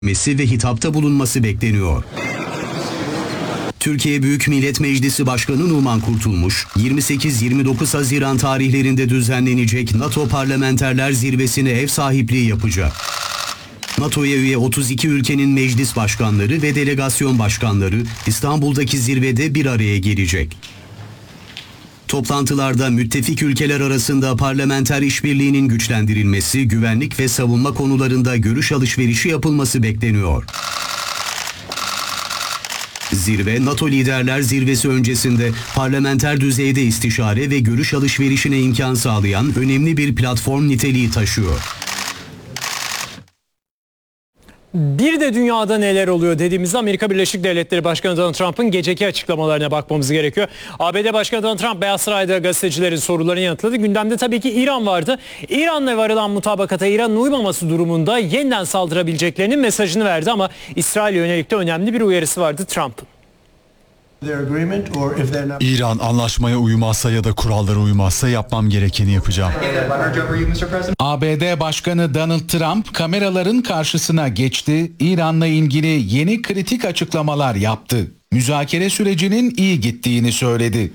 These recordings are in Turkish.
ve hitapta bulunması bekleniyor. Türkiye Büyük Millet Meclisi Başkanı Numan Kurtulmuş, 28-29 Haziran tarihlerinde düzenlenecek NATO Parlamenterler Zirvesi'ne ev sahipliği yapacak. NATO'ya üye 32 ülkenin meclis başkanları ve delegasyon başkanları İstanbul'daki zirvede bir araya gelecek. Toplantılarda müttefik ülkeler arasında parlamenter işbirliğinin güçlendirilmesi, güvenlik ve savunma konularında görüş alışverişi yapılması bekleniyor. Zirve, NATO Liderler Zirvesi öncesinde parlamenter düzeyde istişare ve görüş alışverişine imkan sağlayan önemli bir platform niteliği taşıyor. Bir de dünyada neler oluyor dediğimizde Amerika Birleşik Devletleri Başkanı Donald Trump'ın geceki açıklamalarına bakmamız gerekiyor. ABD Başkanı Donald Trump Beyaz Saray'da gazetecilerin sorularını yanıtladı. Gündemde tabii ki İran vardı. İran'la varılan mutabakata İran'ın uymaması durumunda yeniden saldırabileceklerinin mesajını verdi ama İsrail'e yönelik de önemli bir uyarısı vardı Trump'ın. İran anlaşmaya uymazsa ya da kurallara uymazsa yapmam gerekeni yapacağım. ABD Başkanı Donald Trump kameraların karşısına geçti, İran'la ilgili yeni kritik açıklamalar yaptı. Müzakere sürecinin iyi gittiğini söyledi.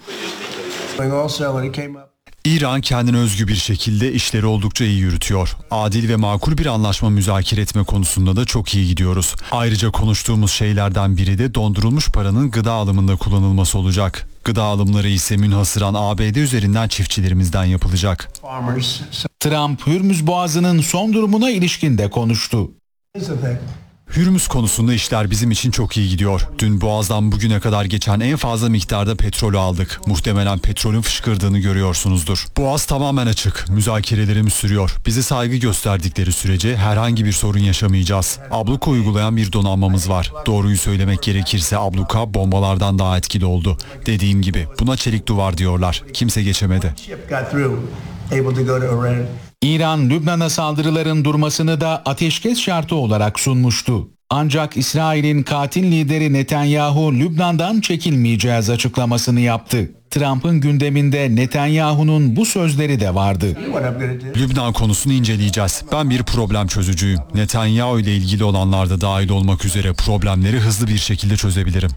İran kendine özgü bir şekilde işleri oldukça iyi yürütüyor. Adil ve makul bir anlaşma müzakere etme konusunda da çok iyi gidiyoruz. Ayrıca konuştuğumuz şeylerden biri de dondurulmuş paranın gıda alımında kullanılması olacak. Gıda alımları ise münhasıran ABD üzerinden çiftçilerimizden yapılacak. Trump, Hürmüz Boğazı'nın son durumuna ilişkin de konuştu. Hürmüz konusunda işler bizim için çok iyi gidiyor. Dün Boğaz'dan bugüne kadar geçen en fazla miktarda petrolü aldık. Muhtemelen petrolün fışkırdığını görüyorsunuzdur. Boğaz tamamen açık. Müzakerelerimiz sürüyor. Bize saygı gösterdikleri sürece herhangi bir sorun yaşamayacağız. Abluka uygulayan bir donanmamız var. Doğruyu söylemek gerekirse abluka bombalardan daha etkili oldu. Dediğim gibi buna çelik duvar diyorlar. Kimse geçemedi. İran, Lübnan'a saldırıların durmasını da ateşkes şartı olarak sunmuştu. Ancak İsrail'in katil lideri Netanyahu, Lübnan'dan çekilmeyeceğiz açıklamasını yaptı. Trump'ın gündeminde Netanyahu'nun bu sözleri de vardı. Lübnan konusunu inceleyeceğiz. Ben bir problem çözücüyüm. Netanyahu ile ilgili olanlar da dahil olmak üzere problemleri hızlı bir şekilde çözebilirim.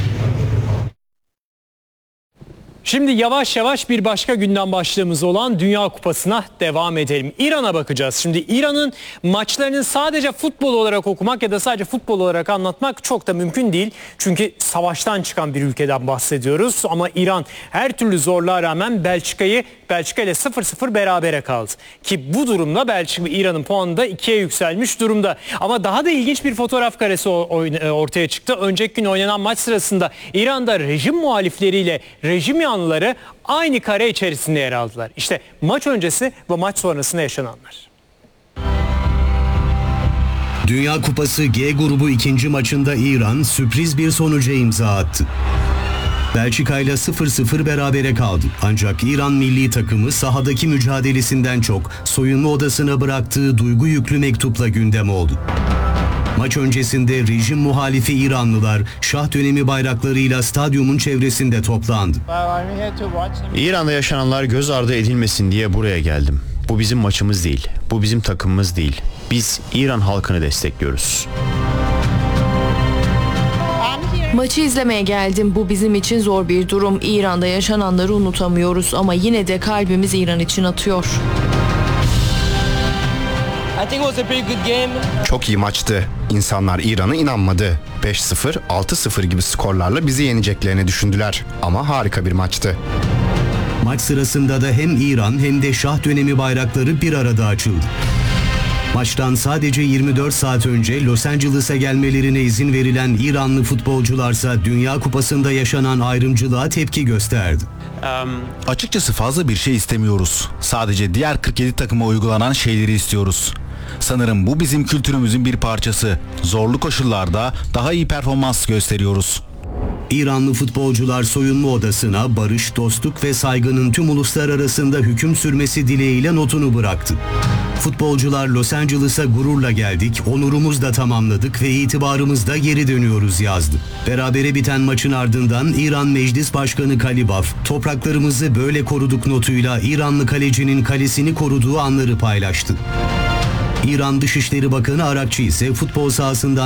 Şimdi yavaş yavaş bir başka gündem başlığımız olan Dünya Kupası'na devam edelim. İran'a bakacağız. Şimdi İran'ın maçlarını sadece futbol olarak okumak ya da sadece futbol olarak anlatmak çok da mümkün değil. Çünkü savaştan çıkan bir ülkeden bahsediyoruz. Ama İran her türlü zorluğa rağmen Belçika ile 0-0 berabere kaldı. Ki bu durumda Belçika İran'ın puanı da 2'ye yükselmiş durumda. Ama daha da ilginç bir fotoğraf karesi ortaya çıktı. Önceki gün oynanan maç sırasında İran'da rejim muhalifleriyle rejim yanlıları aynı kare içerisinde yer aldılar. İşte maç öncesi ve maç sonrasında yaşananlar. Dünya Kupası G grubu ikinci maçında İran sürpriz bir sonuca imza attı. Belçika ile 0-0 berabere kaldı. Ancak İran milli takımı sahadaki mücadelesinden çok soyunma odasına bıraktığı duygu yüklü mektupla gündem oldu. Maç öncesinde rejim muhalifi İranlılar şah dönemi bayraklarıyla stadyumun çevresinde toplandı. İran'da yaşananlar göz ardı edilmesin diye buraya geldim. Bu bizim maçımız değil, bu bizim takımımız değil. Biz İran halkını destekliyoruz. Maçı izlemeye geldim. Bu bizim için zor bir durum. İran'da yaşananları unutamıyoruz ama yine de kalbimiz İran için atıyor. Çok iyi maçtı. İnsanlar İran'a inanmadı. 5-0, 6-0 gibi skorlarla bizi yeneceklerini düşündüler. Ama harika bir maçtı. Maç sırasında da hem İran hem de şah dönemi bayrakları bir arada açıldı. Maçtan sadece 24 saat önce Los Angeles'a gelmelerine izin verilen İranlı futbolcularsa Dünya Kupası'nda yaşanan ayrımcılığa tepki gösterdi. Açıkçası fazla bir şey istemiyoruz. Sadece diğer 47 takıma uygulanan şeyleri istiyoruz. Sanırım bu bizim kültürümüzün bir parçası. Zorlu koşullarda daha iyi performans gösteriyoruz. İranlı futbolcular soyunma odasına barış, dostluk ve saygının tüm uluslar arasında hüküm sürmesi dileğiyle notunu bıraktı. Futbolcular Los Angeles'a gururla geldik, onurumuz da tamamladık ve itibarımızda geri dönüyoruz yazdı. Berabere biten maçın ardından İran Meclis Başkanı Kalibaf, topraklarımızı böyle koruduk notuyla İranlı kalecinin kalesini koruduğu anları paylaştı. İran Dışişleri Bakanı Arakçı ise futbol sahasından